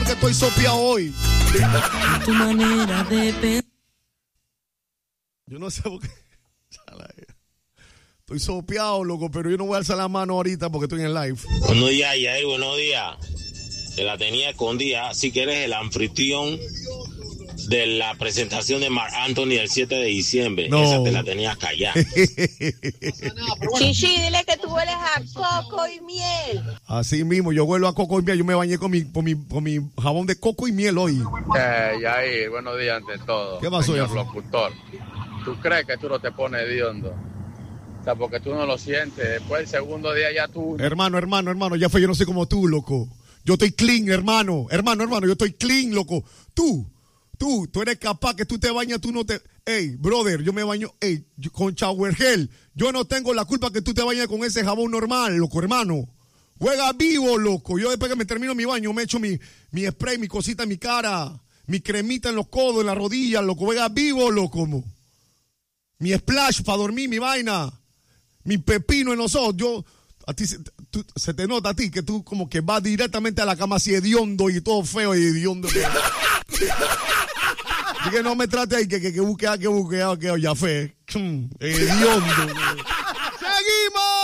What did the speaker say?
que estoy sopeado hoy. Tu manera de pensar. Yo no sé por qué. Estoy sopeado, loco, pero yo no voy a alzar la mano ahorita porque estoy en live. Buenos días, Yair, buenos días. Te la tenía escondida, así que eres el anfitrión de la presentación de Marc Anthony el 7 de diciembre. No. Esa te la tenías callada. Chichi, dile que tú hueles a coco y miel. Así mismo, yo vuelvo a coco y miel. Yo me bañé con mi jabón de coco y miel hoy. Yair, buenos días ante todo. ¿Qué pasó, señor Yair? locutor? ¿Tú crees que tú no te pones hediondo? O sea, porque tú no lo sientes. Después el segundo día ya tú... Hermano, ya fue, yo no sé como tú, loco. Yo estoy clean, hermano, yo estoy clean, loco. Tú eres capaz que tú te bañas, tú no te... Ey, brother, yo me baño, con shower gel. Yo no tengo la culpa que tú te bañes con ese jabón normal, loco, hermano. Juega vivo, loco. Yo después que me termino mi baño, me echo mi spray, mi cosita en mi cara, mi cremita en los codos, en las rodillas, loco. Juega vivo, loco. Mi splash para dormir, mi vaina. Mi pepino en los ojos. A ti se te nota a ti que tú como que vas directamente a la cama así hediondo y todo feo y hediondo. Así que no me trate ahí que buquea, ya fe. Hediondo.